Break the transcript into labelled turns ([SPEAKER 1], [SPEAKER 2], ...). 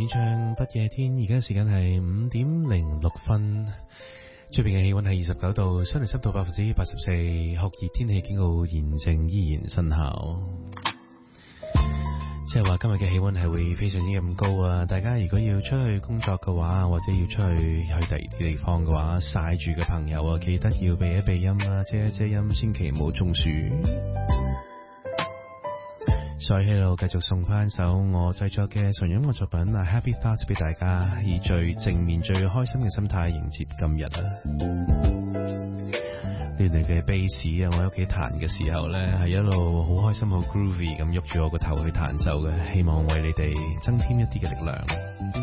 [SPEAKER 1] 天唱不夜天，而家時間係5:06，出邊嘅氣溫係29度，相對濕度84%，酷熱天氣警告現正依然生效。即係話今日嘅氣溫係會非常之咁高啊！大家如果要出去工作嘅話，或者要出去第二啲地方嘅話，曬住嘅朋友啊，記得要避一避陰啊，遮一遮陰，千祈唔好中暑。所以喺度繼續送翻首我製作嘅純音樂作品啊 Happy Thoughts 俾大家，以最正面、最開心嘅心態迎接今日啊！呢度嘅 bass 啊，我喺屋企彈嘅時候咧，係一路好開心、好 groovy 咁喐住我個頭去彈奏嘅，希望為你哋增添一啲嘅力量。